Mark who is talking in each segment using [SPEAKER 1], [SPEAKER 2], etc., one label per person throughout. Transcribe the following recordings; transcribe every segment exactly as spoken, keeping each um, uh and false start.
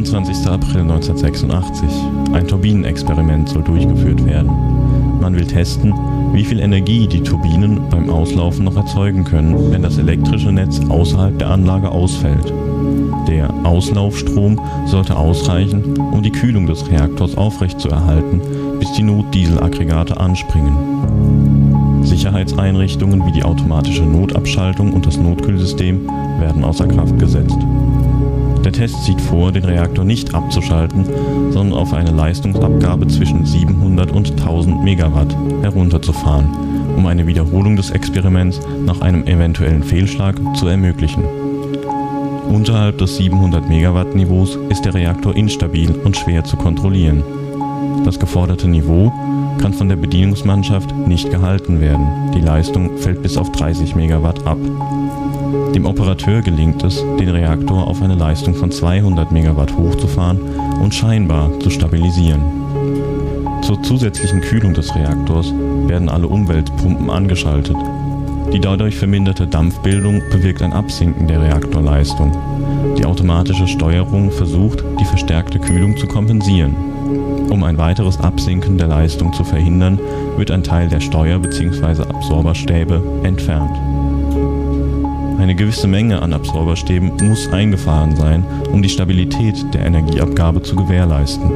[SPEAKER 1] fünfundzwanzigster April neunzehnhundertsechsundachtzig. Ein Turbinenexperiment soll durchgeführt werden. Man will testen, wie viel Energie die Turbinen beim Auslaufen noch erzeugen können, wenn das elektrische Netz außerhalb der Anlage ausfällt. Der Auslaufstrom sollte ausreichen, um die Kühlung des Reaktors aufrechtzuerhalten, bis die Notdieselaggregate anspringen. Sicherheitseinrichtungen wie die automatische Notabschaltung und das Notkühlsystem werden außer Kraft gesetzt. Der Test sieht vor, den Reaktor nicht abzuschalten, sondern auf eine Leistungsabgabe zwischen siebenhundert und tausend Megawatt herunterzufahren, um eine Wiederholung des Experiments nach einem eventuellen Fehlschlag zu ermöglichen. Unterhalb des siebenhundert Megawatt Niveaus ist der Reaktor instabil und schwer zu kontrollieren. Das geforderte Niveau kann von der Bedienungsmannschaft nicht gehalten werden. Die Leistung fällt bis auf dreißig Megawatt ab. Dem Operateur gelingt es, den Reaktor auf eine Leistung von zweihundert Megawatt hochzufahren und scheinbar zu stabilisieren. Zur zusätzlichen Kühlung des Reaktors werden alle Umweltpumpen angeschaltet. Die dadurch verminderte Dampfbildung bewirkt ein Absinken der Reaktorleistung. Die automatische Steuerung versucht, die verstärkte Kühlung zu kompensieren. Um ein weiteres Absinken der Leistung zu verhindern, wird ein Teil der Steuer- bzw. Absorberstäbe entfernt. Eine gewisse Menge an Absorberstäben muss eingefahren sein, um die Stabilität der Energieabgabe zu gewährleisten.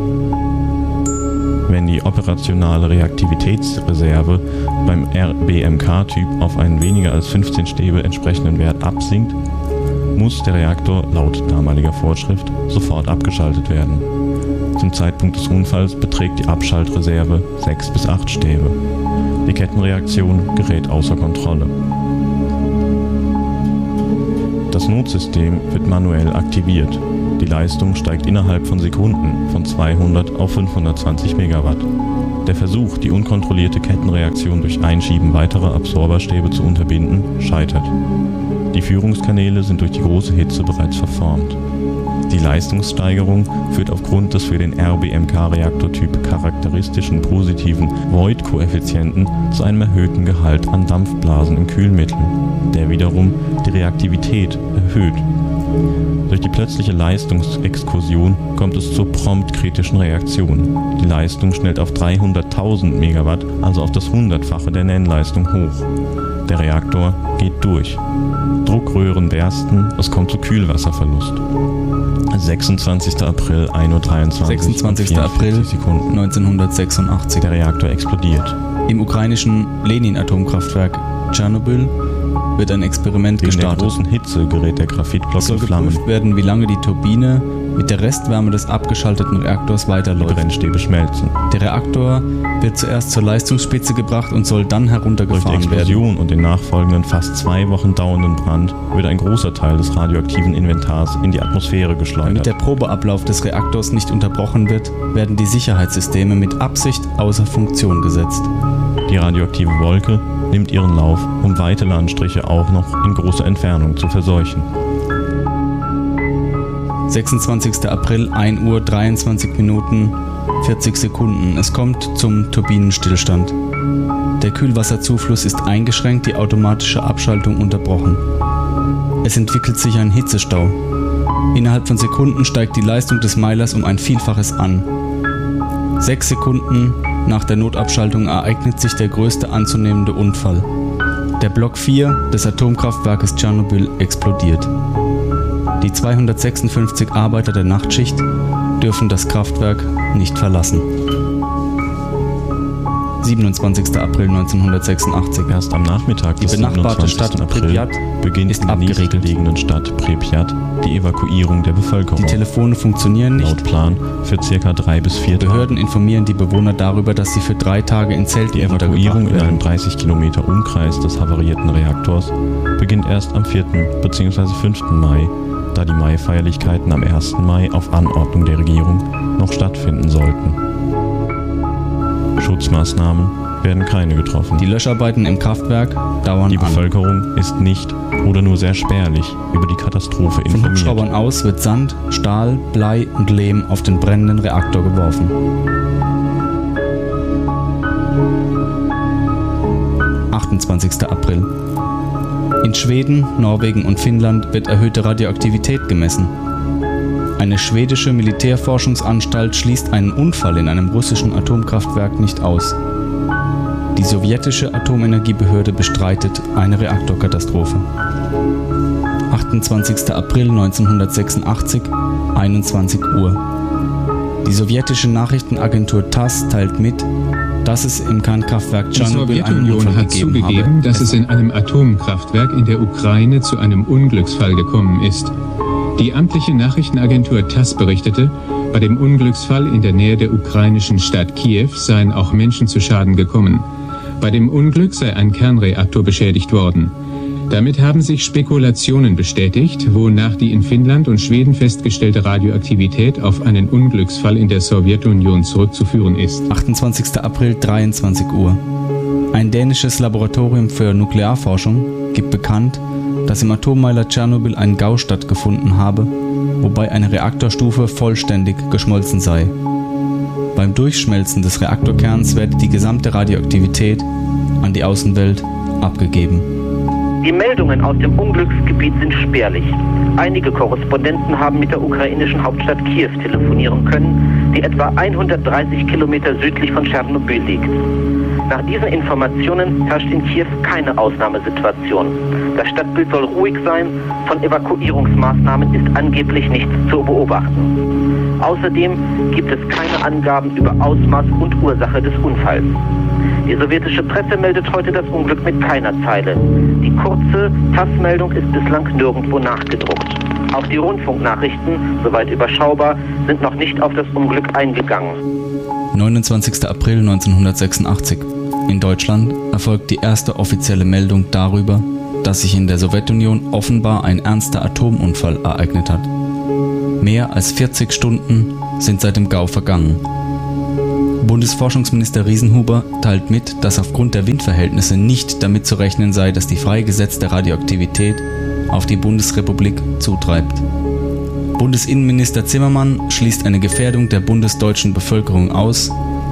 [SPEAKER 1] Wenn die operationale Reaktivitätsreserve beim R B M K-Typ auf einen weniger als fünfzehn Stäbe entsprechenden Wert absinkt, muss der Reaktor laut damaliger Vorschrift sofort abgeschaltet werden. Zum Zeitpunkt des Unfalls beträgt die Abschaltreserve sechs bis acht Stäbe. Die Kettenreaktion gerät außer Kontrolle. Das Notsystem wird manuell aktiviert. Die Leistung steigt innerhalb von Sekunden von zweihundert auf fünfhundertzwanzig Megawatt. Der Versuch, die unkontrollierte Kettenreaktion durch Einschieben weiterer Absorberstäbe zu unterbinden, scheitert. Die Führungskanäle sind durch die große Hitze bereits verformt. Die Leistungssteigerung führt aufgrund des für den R B M K-Reaktortyp charakteristischen positiven Void-Koeffizienten zu einem erhöhten Gehalt an Dampfblasen im Kühlmittel, der wiederum die Reaktivität erhöht. Durch die plötzliche Leistungsexkursion kommt es zur prompt kritischen Reaktion. Die Leistung schnellt auf dreihunderttausend Megawatt, also auf das hundertfache der Nennleistung hoch. Der Reaktor geht durch. Druckröhren bersten, es kommt zu Kühlwasserverlust. sechsundzwanzigster April, ein Uhr dreiundzwanzig
[SPEAKER 2] sechsundzwanzigster April neunzehnhundertsechsundachtzig.
[SPEAKER 1] Der Reaktor explodiert.
[SPEAKER 2] Im ukrainischen Lenin-Atomkraftwerk Tschernobyl wird ein Experiment
[SPEAKER 1] Wegen
[SPEAKER 2] gestartet.
[SPEAKER 1] der großen Hitze gerät der Graphitblock
[SPEAKER 2] Es soll
[SPEAKER 1] in Flammen.
[SPEAKER 2] geprüft werden, wie lange die Turbine mit der Restwärme des abgeschalteten Reaktors
[SPEAKER 1] Die
[SPEAKER 2] weiterläuft.
[SPEAKER 1] Brennstäbe schmelzen.
[SPEAKER 2] Der Reaktor wird zuerst zur Leistungsspitze gebracht und soll dann
[SPEAKER 1] Durch die
[SPEAKER 2] heruntergefahren werden.
[SPEAKER 1] Explosion und den nachfolgenden fast zwei Wochen dauernden Brand wird ein großer Teil des radioaktiven Inventars in die Atmosphäre
[SPEAKER 2] Damit
[SPEAKER 1] geschleudert.
[SPEAKER 2] der Probeablauf des Reaktors nicht unterbrochen wird, werden die Sicherheitssysteme mit Absicht außer Funktion gesetzt.
[SPEAKER 1] Die radioaktive Wolke nimmt ihren Lauf, um weite Landstriche auch noch in großer Entfernung zu verseuchen.
[SPEAKER 2] sechsundzwanzigster April, ein Uhr dreiundzwanzig Minuten vierzig Sekunden. Es kommt zum Turbinenstillstand. Der Kühlwasserzufluss ist eingeschränkt, die automatische Abschaltung unterbrochen. Es entwickelt sich ein Hitzestau. Innerhalb von Sekunden steigt die Leistung des Meilers um ein Vielfaches an. Sechs Sekunden nach der Notabschaltung ereignet sich der größte anzunehmende Unfall. Der Block vier des Atomkraftwerkes Tschernobyl explodiert. Die zweihundertsechsundfünfzig Arbeiter der Nachtschicht dürfen das Kraftwerk nicht verlassen. siebenundzwanzigster April neunzehnhundertsechsundachtzig.
[SPEAKER 1] Erst am Nachmittag
[SPEAKER 2] Die
[SPEAKER 1] des
[SPEAKER 2] benachbarte
[SPEAKER 1] siebenundzwanzigsten
[SPEAKER 2] Stadt
[SPEAKER 1] April
[SPEAKER 2] Pripyat
[SPEAKER 1] beginnt
[SPEAKER 2] ist
[SPEAKER 1] in der
[SPEAKER 2] abgeriegelt.
[SPEAKER 1] nächstgelegenen Stadt Pripyat die Evakuierung der Bevölkerung.
[SPEAKER 2] Die Telefone funktionieren nicht.
[SPEAKER 1] Laut Plan für ca. drei bis vier Tage.
[SPEAKER 2] Behörden informieren die Bewohner darüber, dass sie für drei Tage in Zelten
[SPEAKER 1] Die Evakuierung
[SPEAKER 2] untergebracht
[SPEAKER 1] in einem
[SPEAKER 2] werden.
[SPEAKER 1] dreißig Kilometer Umkreis des havarierten Reaktors beginnt erst am vierten bzw. fünften Mai, da die Maifeierlichkeiten am ersten Mai auf Anordnung der Regierung noch stattfinden sollten. Schutzmaßnahmen werden keine getroffen.
[SPEAKER 2] Die Löscharbeiten im Kraftwerk dauern
[SPEAKER 1] Die
[SPEAKER 2] an.
[SPEAKER 1] Bevölkerung ist nicht oder nur sehr spärlich über die Katastrophe
[SPEAKER 2] Von
[SPEAKER 1] informiert.
[SPEAKER 2] Hubschraubern aus wird Sand, Stahl, Blei und Lehm auf den brennenden Reaktor geworfen. achtundzwanzigster April. In Schweden, Norwegen und Finnland wird erhöhte Radioaktivität gemessen. Eine schwedische Militärforschungsanstalt schließt einen Unfall in einem russischen Atomkraftwerk nicht aus. Die sowjetische Atomenergiebehörde bestreitet eine Reaktorkatastrophe. achtundzwanzigster April neunzehnhundertsechsundachtzig, einundzwanzig Uhr. Die sowjetische Nachrichtenagentur TASS teilt mit, dass es im Kernkraftwerk Tschernobyl einen Unfall
[SPEAKER 3] hat
[SPEAKER 2] gegeben
[SPEAKER 3] zugegeben,
[SPEAKER 2] habe.
[SPEAKER 3] dass es in einem Atomkraftwerk in der Ukraine zu einem Unglücksfall gekommen ist. Die amtliche Nachrichtenagentur TASS berichtete, bei dem Unglücksfall in der Nähe der ukrainischen Stadt Kiew seien auch Menschen zu Schaden gekommen. Bei dem Unglück sei ein Kernreaktor beschädigt worden. Damit haben sich Spekulationen bestätigt, wonach die in Finnland und Schweden festgestellte Radioaktivität auf einen Unglücksfall in der Sowjetunion zurückzuführen ist.
[SPEAKER 2] achtundzwanzigster April, dreiundzwanzig Uhr. Ein dänisches Laboratorium für Nuklearforschung gibt bekannt, dass im Atommeiler Tschernobyl ein GAU stattgefunden habe, wobei eine Reaktorstufe vollständig geschmolzen sei. Beim Durchschmelzen des Reaktorkerns werde die gesamte Radioaktivität an die Außenwelt abgegeben.
[SPEAKER 4] Die Meldungen aus dem Unglücksgebiet sind spärlich. Einige Korrespondenten haben mit der ukrainischen Hauptstadt Kiew telefonieren können, die etwa hundertdreißig Kilometer südlich von Tschernobyl liegt. Nach diesen Informationen herrscht in Kiew keine Ausnahmesituation. Das Stadtbild soll ruhig sein, von Evakuierungsmaßnahmen ist angeblich nichts zu beobachten. Außerdem gibt es keine Angaben über Ausmaß und Ursache des Unfalls. Die sowjetische Presse meldet heute das Unglück mit keiner Zeile. Die kurze TASS-Meldung ist bislang nirgendwo nachgedruckt. Auch die Rundfunknachrichten, soweit überschaubar, sind noch nicht auf das Unglück eingegangen.
[SPEAKER 2] neunundzwanzigster April neunzehnhundertsechsundachtzig. In Deutschland erfolgt die erste offizielle Meldung darüber, dass sich in der Sowjetunion offenbar ein ernster Atomunfall ereignet hat. Mehr als vierzig Stunden sind seit dem GAU vergangen. Bundesforschungsminister Riesenhuber teilt mit, dass aufgrund der Windverhältnisse nicht damit zu rechnen sei, dass die freigesetzte Radioaktivität auf die Bundesrepublik zutreibt. Bundesinnenminister Zimmermann schließt eine Gefährdung der bundesdeutschen Bevölkerung aus.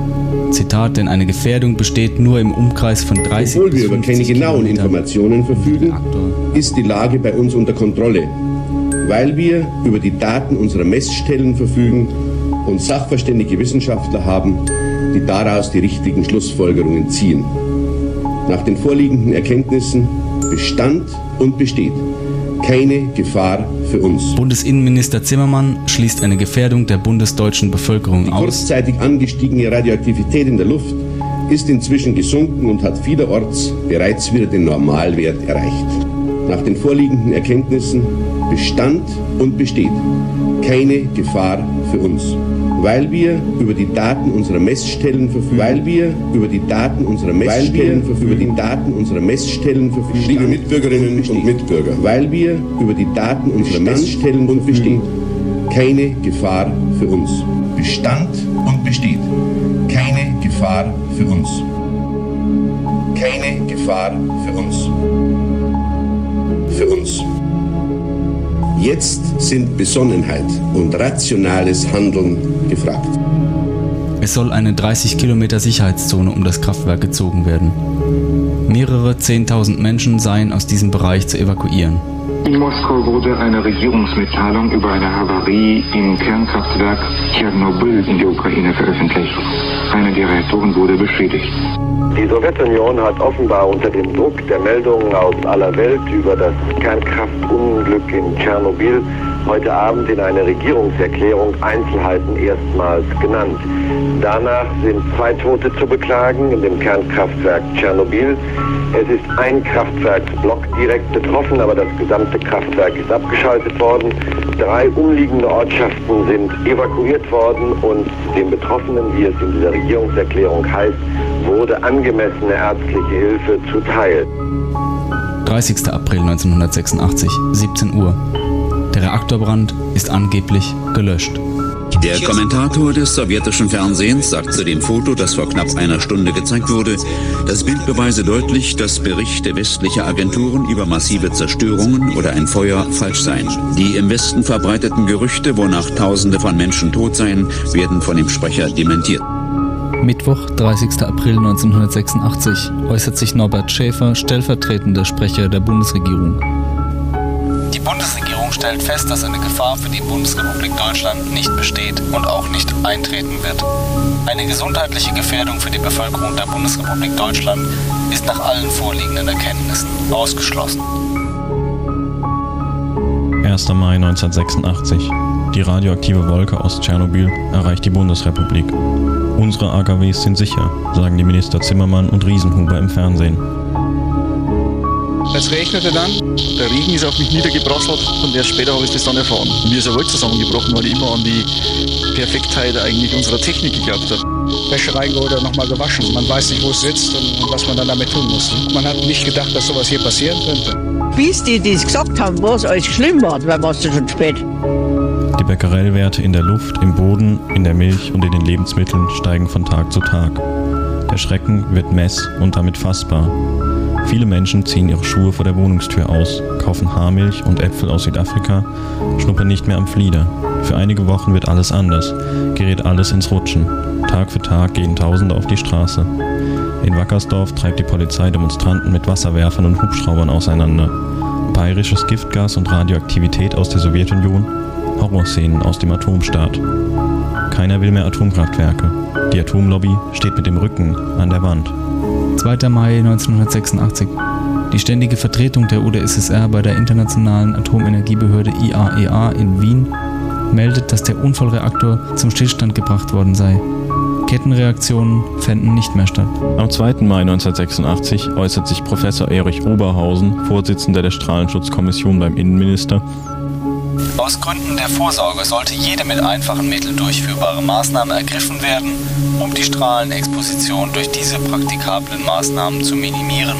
[SPEAKER 2] Zitat, denn eine Gefährdung besteht nur im Umkreis von dreißig
[SPEAKER 5] Obwohl wir über keine genauen Informationen verfügen, ist die Lage bei uns unter Kontrolle, weil wir über die Daten unserer Messstellen verfügen und sachverständige Wissenschaftler haben, die daraus die richtigen Schlussfolgerungen ziehen. Nach den vorliegenden Erkenntnissen bestand und besteht keine Gefahr für uns.
[SPEAKER 2] Bundesinnenminister Zimmermann schließt eine Gefährdung der bundesdeutschen Bevölkerung
[SPEAKER 5] Die
[SPEAKER 2] aus.
[SPEAKER 5] kurzzeitig angestiegene Radioaktivität in der Luft ist inzwischen gesunken und hat vielerorts bereits wieder den Normalwert erreicht. Nach den vorliegenden Erkenntnissen bestand und besteht keine Gefahr für uns, weil wir über die Daten unserer Messstellen verfügen, weil wir über die Daten unserer Messstellen verfügen, über die Daten unserer Messstellen verfügen, liebe Mitbürgerinnen und Mitbürger, weil wir über die Daten unserer Messstellen und besteht keine Gefahr für uns. Bestand und besteht keine Gefahr für uns. Keine Gefahr für uns. Für uns. Jetzt sind Besonnenheit und rationales Handeln gefragt.
[SPEAKER 2] Es soll eine dreißig Kilometer Sicherheitszone um das Kraftwerk gezogen werden. Mehrere zehntausend Menschen seien aus diesem Bereich zu evakuieren.
[SPEAKER 6] In Moskau wurde eine Regierungsmitteilung über eine Havarie im Kernkraftwerk Tschernobyl in der Ukraine veröffentlicht. Einer der Reaktoren wurde beschädigt.
[SPEAKER 7] Die Sowjetunion hat offenbar unter dem Druck der Meldungen aus aller Welt über das Kernkraftunglück in Tschernobyl heute Abend in einer Regierungserklärung Einzelheiten erstmals genannt. Danach sind zwei Tote zu beklagen in dem Kernkraftwerk Tschernobyl. Es ist ein Kraftwerksblock direkt betroffen, aber das gesamte Kraftwerk ist abgeschaltet worden. Drei umliegende Ortschaften sind evakuiert worden und den Betroffenen, wie es in dieser Regierungserklärung heißt, wurde angemessene ärztliche Hilfe zuteil.
[SPEAKER 2] dreißigster April neunzehnhundertsechsundachtzig, siebzehn Uhr. Der Reaktorbrand ist angeblich gelöscht.
[SPEAKER 8] Der Kommentator des sowjetischen Fernsehens sagt zu dem Foto, das vor knapp einer Stunde gezeigt wurde, das Bild beweise deutlich, dass Berichte westlicher Agenturen über massive Zerstörungen oder ein Feuer falsch seien. Die im Westen verbreiteten Gerüchte, wonach Tausende von Menschen tot seien, werden von dem Sprecher dementiert.
[SPEAKER 2] Mittwoch, dreißigster April neunzehnhundertsechsundachtzig, äußert sich Norbert Schäfer, stellvertretender Sprecher der Bundesregierung.
[SPEAKER 9] Die Bundesregierung
[SPEAKER 2] stellt fest, dass eine Gefahr für die Bundesrepublik Deutschland nicht besteht und auch nicht eintreten wird. Eine gesundheitliche Gefährdung für die Bevölkerung der Bundesrepublik Deutschland ist nach allen vorliegenden Erkenntnissen ausgeschlossen.
[SPEAKER 1] erster Mai neunzehnhundertsechsundachtzig. Die radioaktive Wolke aus Tschernobyl erreicht die Bundesrepublik. Unsere A K Ws sind sicher, sagen die Minister Zimmermann und Riesenhuber im Fernsehen.
[SPEAKER 9] Es regnete dann, der Regen ist auf mich niedergeprasselt und erst später habe ich das dann erfahren. Mir ist eine Welt zusammengebrochen, weil ich immer an die Perfektheit eigentlich unserer Technik geglaubt habe.
[SPEAKER 10] Wäsche reingeholt oder nochmal gewaschen. Man weiß nicht, wo es sitzt und was man dann damit tun muss. Man hat nicht gedacht, dass sowas hier passieren könnte.
[SPEAKER 11] Bis die das gesagt haben, war es alles schlimm war, weil war es schon spät.
[SPEAKER 1] Die Becquerelwerte in der Luft, im Boden, in der Milch und in den Lebensmitteln steigen von Tag zu Tag. Der Schrecken wird mess- und damit fassbar. Viele Menschen ziehen ihre Schuhe vor der Wohnungstür aus, kaufen Haarmilch und Äpfel aus Südafrika, schnuppern nicht mehr am Flieder. Für einige Wochen wird alles anders, gerät alles ins Rutschen. Tag für Tag gehen Tausende auf die Straße. In Wackersdorf treibt die Polizei Demonstranten mit Wasserwerfern und Hubschraubern auseinander. Bayerisches Giftgas und Radioaktivität aus der Sowjetunion, Horrorszenen aus dem Atomstaat. Keiner will mehr Atomkraftwerke. Die Atomlobby steht mit dem Rücken an der Wand.
[SPEAKER 2] zweiter Mai neunzehnhundertsechsundachtzig. Die ständige Vertretung der U d S S R bei der Internationalen Atomenergiebehörde I A E A in Wien meldet, dass der Unfallreaktor zum Stillstand gebracht worden sei. Kettenreaktionen fänden nicht mehr statt.
[SPEAKER 1] Am zweiten Mai neunzehnhundertsechsundachtzig äußert sich Professor Erich Oberhausen, Vorsitzender der Strahlenschutzkommission beim Innenminister.
[SPEAKER 2] Aus Gründen der Vorsorge sollte jede mit einfachen Mitteln durchführbare Maßnahme ergriffen werden, um die Strahlenexposition durch diese praktikablen Maßnahmen zu minimieren.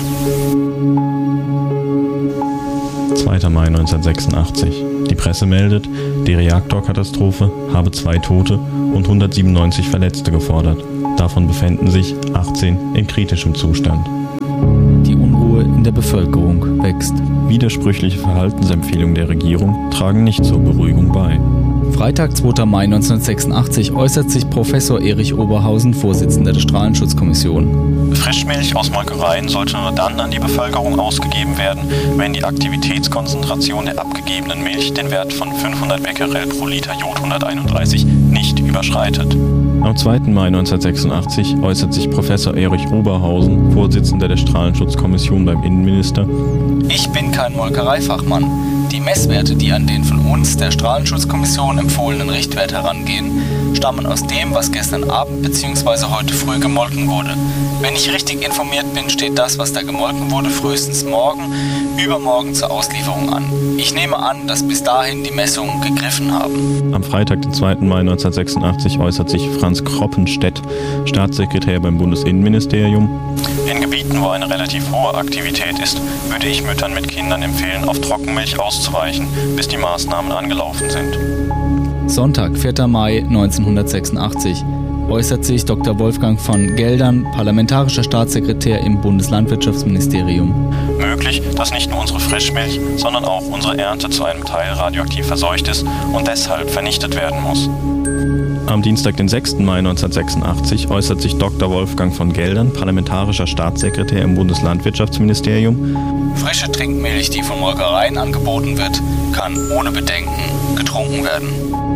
[SPEAKER 1] zweiter Mai neunzehnhundertsechsundachtzig. Die Presse meldet, die Reaktorkatastrophe habe zwei Tote und hundertsiebenundneunzig Verletzte gefordert. Davon befänden sich achtzehn in kritischem Zustand.
[SPEAKER 2] Die Unruhe in der Bevölkerung wächst.
[SPEAKER 1] Widersprüchliche Verhaltensempfehlungen der Regierung tragen nicht zur Beruhigung bei.
[SPEAKER 2] Freitag, zweiter Mai neunzehnhundertsechsundachtzig äußert sich Professor Erich Oberhausen, Vorsitzender der Strahlenschutzkommission.
[SPEAKER 1] Frischmilch aus Molkereien sollte nur dann an die Bevölkerung ausgegeben werden, wenn die Aktivitätskonzentration der abgegebenen Milch den Wert von fünfhundert Becquerel pro Liter Jod hunderteinunddreißig nicht überschreitet. Am zweiten Mai neunzehnhundertsechsundachtzig äußert sich Professor Erich Oberhausen, Vorsitzender der Strahlenschutzkommission beim Innenminister.
[SPEAKER 2] Ich bin kein Molkereifachmann. Die Messwerte, die an den von uns, der Strahlenschutzkommission, empfohlenen Richtwert herangehen, stammen aus dem, was gestern Abend bzw. heute früh gemolken wurde. Wenn ich richtig informiert bin, steht das, was da gemolken wurde, frühestens morgen, übermorgen zur Auslieferung an. Ich nehme an, dass bis dahin die Messungen gegriffen haben.
[SPEAKER 1] Am Freitag, den zweiten Mai neunzehnhundertsechsundachtzig, äußert sich Franz Kroppenstedt, Staatssekretär beim Bundesinnenministerium. In Gebieten, wo eine relativ hohe Aktivität ist, würde ich Müttern mit Kindern empfehlen, auf Trockenmilch auszuweichen, bis die Maßnahmen angelaufen sind.
[SPEAKER 2] Sonntag, vierter Mai neunzehnhundertsechsundachtzig, äußert sich Doktor Wolfgang von Geldern, parlamentarischer Staatssekretär im Bundeslandwirtschaftsministerium.
[SPEAKER 1] Möglich, dass nicht nur unsere Frischmilch, sondern auch unsere Ernte zu einem Teil radioaktiv verseucht ist und deshalb vernichtet werden muss. Am Dienstag, den sechsten Mai neunzehnhundertsechsundachtzig, äußert sich Doktor Wolfgang von Geldern, parlamentarischer Staatssekretär im Bundeslandwirtschaftsministerium.
[SPEAKER 2] Frische Trinkmilch, die von Molkereien angeboten wird, kann ohne Bedenken getrunken werden.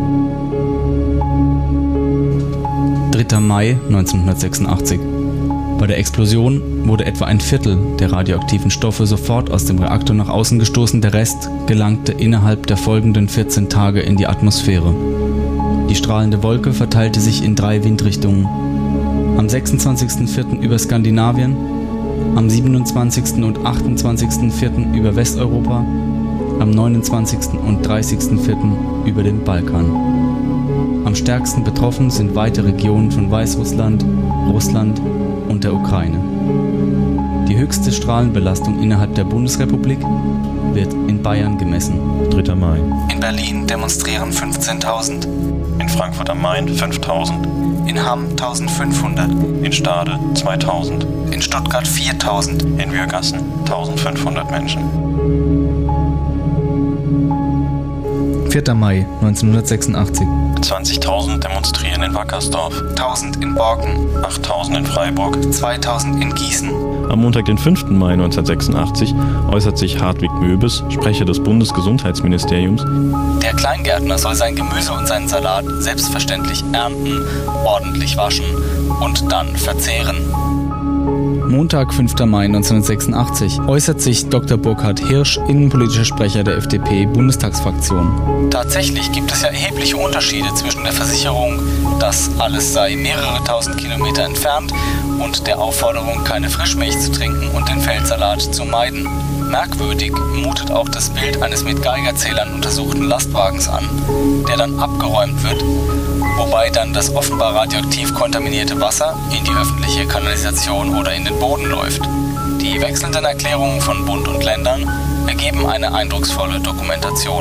[SPEAKER 2] dritter Mai neunzehnhundertsechsundachtzig. Bei der Explosion wurde etwa ein Viertel der radioaktiven Stoffe sofort aus dem Reaktor nach außen gestoßen, der Rest gelangte innerhalb der folgenden vierzehn Tage in die Atmosphäre. Die strahlende Wolke verteilte sich in drei Windrichtungen. Am sechsundzwanzigsten vierten über Skandinavien, am siebenundzwanzigsten und achtundzwanzigsten vierten über Westeuropa, am neunundzwanzigsten und dreißigsten vierten über den Balkan. Am stärksten betroffen sind weite Regionen von Weißrussland, Russland und der Ukraine. Die höchste Strahlenbelastung innerhalb der Bundesrepublik wird in Bayern gemessen.
[SPEAKER 1] dritter Mai.
[SPEAKER 2] In Berlin demonstrieren fünfzehntausend.
[SPEAKER 1] In Frankfurt am Main fünftausend.
[SPEAKER 2] In Hamm eintausendfünfhundert.
[SPEAKER 1] In Stade zweitausend.
[SPEAKER 2] In Stuttgart viertausend.
[SPEAKER 1] In Würgassen eintausendfünfhundert Menschen.
[SPEAKER 2] vierter Mai neunzehnhundertsechsundachtzig.
[SPEAKER 1] zwanzigtausend demonstrieren in Wackersdorf,
[SPEAKER 2] tausend in Borken,
[SPEAKER 1] achttausend in Freiburg,
[SPEAKER 2] zweitausend in Gießen.
[SPEAKER 1] Am Montag, den fünften Mai neunzehnhundertsechsundachtzig, äußert sich Hartwig Möbes, Sprecher des Bundesgesundheitsministeriums:
[SPEAKER 2] Der Kleingärtner soll sein Gemüse und seinen Salat selbstverständlich ernten, ordentlich waschen und dann verzehren. Montag, fünfter Mai neunzehnhundertsechsundachtzig, äußert sich Doktor Burkhard Hirsch, innenpolitischer Sprecher der F D P-Bundestagsfraktion. Tatsächlich gibt es ja erhebliche Unterschiede zwischen der Versicherung, das alles sei mehrere tausend Kilometer entfernt, und der Aufforderung, keine Frischmilch zu trinken und den Feldsalat zu meiden. Merkwürdig mutet auch das Bild eines mit Geigerzählern untersuchten Lastwagens an, der dann abgeräumt wird, wobei dann das offenbar radioaktiv kontaminierte Wasser in die öffentliche Kanalisation oder in den Boden läuft. Die wechselnden Erklärungen von Bund und Ländern ergeben eine eindrucksvolle Dokumentation.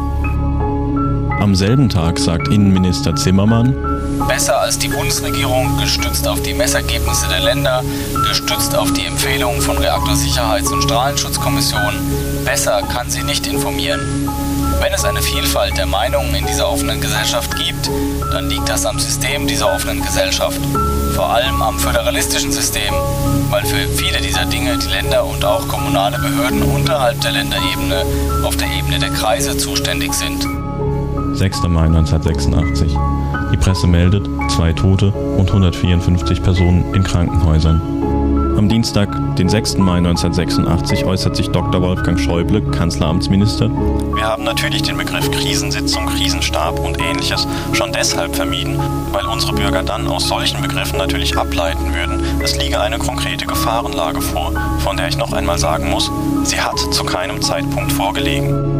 [SPEAKER 1] Am selben Tag sagt Innenminister Zimmermann:
[SPEAKER 2] Besser als die Bundesregierung, gestützt auf die Messergebnisse der Länder, gestützt auf die Empfehlungen von Reaktorsicherheits- und Strahlenschutzkommissionen, besser kann sie nicht informieren. Wenn es eine Vielfalt der Meinungen in dieser offenen Gesellschaft gibt, dann liegt das am System dieser offenen Gesellschaft. Vor allem am föderalistischen System, weil für viele dieser Dinge die Länder und auch kommunale Behörden unterhalb der Länderebene auf der Ebene der Kreise zuständig sind.
[SPEAKER 1] sechster Mai neunzehnhundertsechsundachtzig. Die Presse meldet zwei Tote und hundertvierundfünfzig Personen in Krankenhäusern. Am Dienstag, den sechsten Mai neunzehnhundertsechsundachtzig, äußert sich Doktor Wolfgang Schäuble, Kanzleramtsminister: Wir haben natürlich den Begriff Krisensitzung, Krisenstab und Ähnliches schon deshalb vermieden, weil unsere Bürger dann aus solchen Begriffen natürlich ableiten würden, es liege eine konkrete Gefahrenlage vor, von der ich noch einmal sagen muss, sie hat zu keinem Zeitpunkt vorgelegen.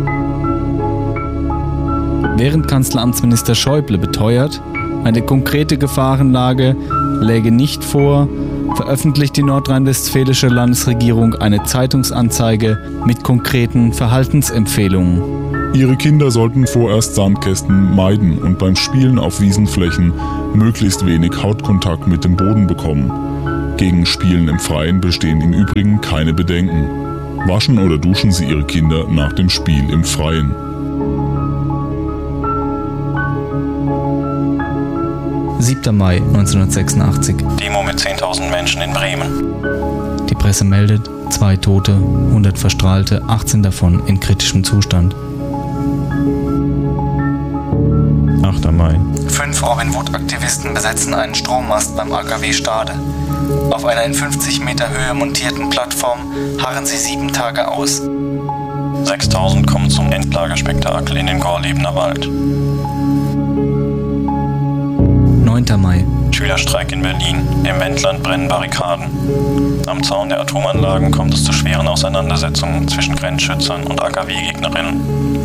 [SPEAKER 2] Während Kanzleramtsminister Schäuble beteuert, eine konkrete Gefahrenlage läge nicht vor, veröffentlicht die nordrhein-westfälische Landesregierung eine Zeitungsanzeige mit konkreten Verhaltensempfehlungen.
[SPEAKER 12] Ihre Kinder sollten vorerst Sandkästen meiden und beim Spielen auf Wiesenflächen möglichst wenig Hautkontakt mit dem Boden bekommen. Gegen Spielen im Freien bestehen im Übrigen keine Bedenken. Waschen oder duschen Sie Ihre Kinder nach dem Spiel im Freien.
[SPEAKER 2] siebter Mai neunzehnhundertsechsundachtzig.
[SPEAKER 1] Demo mit zehntausend Menschen in Bremen.
[SPEAKER 2] Die Presse meldet zwei Tote, hundert Verstrahlte, achtzehn davon in kritischem Zustand.
[SPEAKER 1] achter Mai.
[SPEAKER 2] Fünf Robin Wood-Aktivisten besetzen einen Strommast beim A K W Stade. Auf einer in fünfzig Meter Höhe montierten Plattform harren sie sieben Tage aus.
[SPEAKER 1] sechstausend kommen zum Endlagerspektakel in den Gorlebener Wald.
[SPEAKER 2] neunter Mai.
[SPEAKER 1] Schülerstreik in Berlin. Im Wendland brennen Barrikaden. Am Zaun der Atomanlagen kommt es zu schweren Auseinandersetzungen zwischen Grenzschützern und A K W-Gegnerinnen.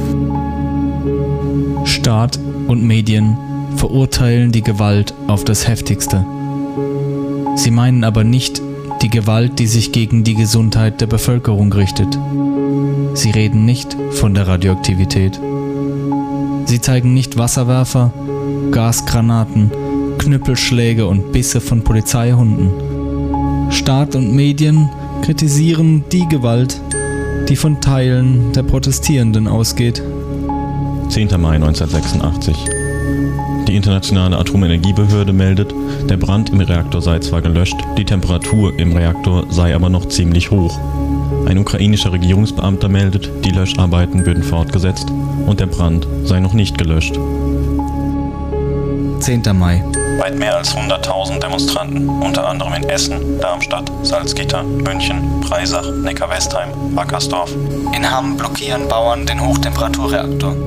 [SPEAKER 2] Staat und Medien verurteilen die Gewalt auf das Heftigste. Sie meinen aber nicht die Gewalt, die sich gegen die Gesundheit der Bevölkerung richtet. Sie reden nicht von der Radioaktivität. Sie zeigen nicht Wasserwerfer, Gasgranaten, Knüppelschläge und Bisse von Polizeihunden. Staat und Medien kritisieren die Gewalt, die von Teilen der Protestierenden ausgeht.
[SPEAKER 1] zehnter Mai neunzehnhundertsechsundachtzig. Die internationale Atomenergiebehörde meldet, der Brand im Reaktor sei zwar gelöscht, die Temperatur im Reaktor sei aber noch ziemlich hoch. Ein ukrainischer Regierungsbeamter meldet, die Löscharbeiten würden fortgesetzt und der Brand sei noch nicht gelöscht.
[SPEAKER 2] zehnter Mai.
[SPEAKER 1] Weit mehr als hunderttausend Demonstranten, unter anderem in Essen, Darmstadt, Salzgitter, München, Breisach, Neckar-Westheim, Wackersdorf.
[SPEAKER 2] In Hamm blockieren Bauern den Hochtemperaturreaktor.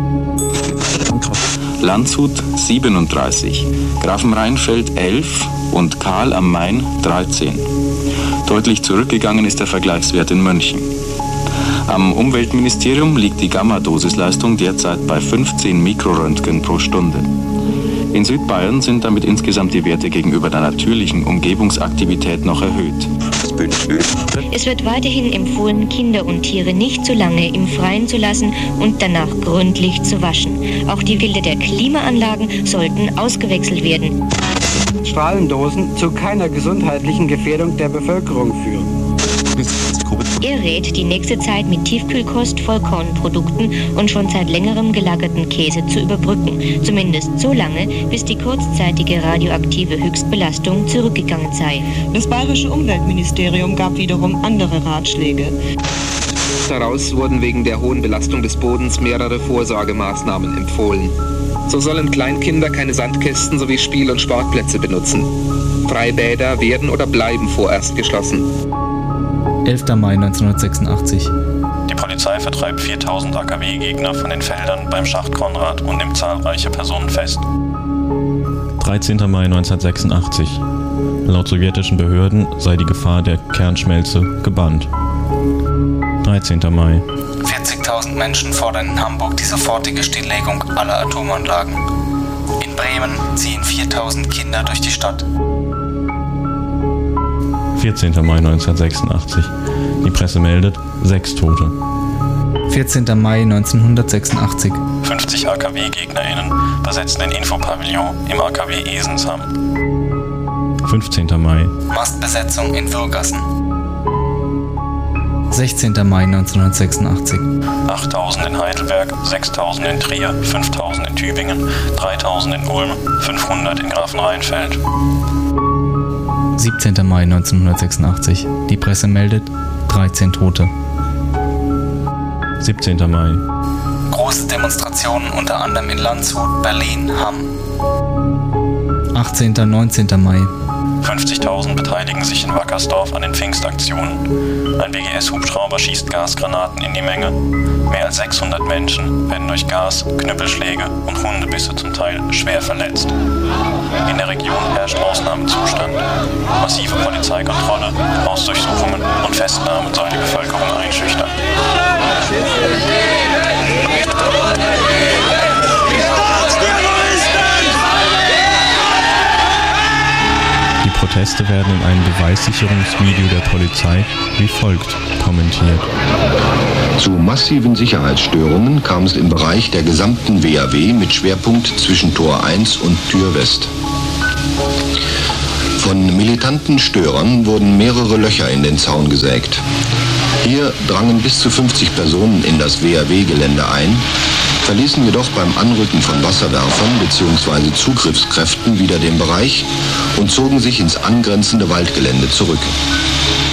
[SPEAKER 13] Landshut siebenunddreißig, Grafenrheinfeld elf und Kahl am Main dreizehn. Deutlich zurückgegangen ist der Vergleichswert in München. Am Umweltministerium liegt die Gamma-Dosisleistung derzeit bei fünfzehn Mikroröntgen pro Stunde. In Südbayern sind damit insgesamt die Werte gegenüber der natürlichen Umgebungsaktivität noch erhöht.
[SPEAKER 14] Es wird weiterhin empfohlen, Kinder und Tiere nicht zu lange im Freien zu lassen und danach gründlich zu waschen. Auch die Filter der Klimaanlagen sollten ausgewechselt werden.
[SPEAKER 15] Strahlendosen zu keiner gesundheitlichen Gefährdung der Bevölkerung führen. Arbeitsgruppe.
[SPEAKER 14] Er rät, die nächste Zeit mit Tiefkühlkost, Vollkornprodukten und schon seit längerem gelagerten Käse zu überbrücken. Zumindest so lange, bis die kurzzeitige radioaktive Höchstbelastung zurückgegangen sei.
[SPEAKER 16] Das Bayerische Umweltministerium gab wiederum andere Ratschläge.
[SPEAKER 17] Daraus wurden wegen der hohen Belastung des Bodens mehrere Vorsorgemaßnahmen empfohlen. So sollen Kleinkinder keine Sandkästen sowie Spiel- und Sportplätze benutzen. Freibäder werden oder bleiben vorerst geschlossen.
[SPEAKER 2] elfter Mai neunzehnhundertsechsundachtzig.
[SPEAKER 1] Die Polizei vertreibt viertausend A K W-Gegner von den Feldern beim Schacht Konrad und nimmt zahlreiche Personen fest. dreizehnter Mai neunzehnhundertsechsundachtzig. Laut sowjetischen Behörden sei die Gefahr der Kernschmelze gebannt. dreizehnter Mai.
[SPEAKER 2] vierzigtausend Menschen fordern in Hamburg die sofortige Stilllegung aller Atomanlagen. In Bremen ziehen viertausend Kinder durch die Stadt.
[SPEAKER 1] vierzehnter Mai neunzehnhundertsechsundachtzig. Die Presse meldet sechs Tote.
[SPEAKER 2] vierzehnter Mai neunzehnhundertsechsundachtzig.
[SPEAKER 1] fünfzig A K W-GegnerInnen besetzen den Infopavillon im A K W Esensham. fünfzehnter Mai.
[SPEAKER 2] Mastbesetzung in Würgassen. sechzehnter Mai neunzehnhundertsechsundachtzig.
[SPEAKER 1] achttausend in Heidelberg, sechstausend in Trier, fünftausend in Tübingen, dreitausend in Ulm, fünfhundert in Grafenrheinfeld.
[SPEAKER 2] siebzehnter Mai neunzehnhundertsechsundachtzig. Die Presse meldet dreizehn Tote.
[SPEAKER 1] siebzehnter Mai.
[SPEAKER 2] Große Demonstrationen unter anderem in Landshut, Berlin, Hamm. achtzehnter neunzehnter Mai.
[SPEAKER 1] fünfzigtausend beteiligen sich in Wackersdorf an den Pfingstaktionen. Ein B G S-Hubschrauber schießt Gasgranaten in die Menge. Mehr als sechshundert Menschen werden durch Gas, Knüppelschläge und Hundebisse zum Teil schwer verletzt. In der Region herrscht Ausnahmezustand. Massive Polizeikontrolle, Hausdurchsuchungen und Festnahmen sollen die Bevölkerung einschüchtern. Die Proteste werden in einem Beweissicherungsvideo der Polizei wie folgt kommentiert.
[SPEAKER 18] Zu massiven Sicherheitsstörungen kam es im Bereich der gesamten W A W mit Schwerpunkt zwischen Tor eins und Tür West. Von militanten Störern wurden mehrere Löcher in den Zaun gesägt. Hier drangen bis zu fünfzig Personen in das W A W-Gelände ein, verließen jedoch beim Anrücken von Wasserwerfern bzw. Zugriffskräften wieder den Bereich und zogen sich ins angrenzende Waldgelände zurück.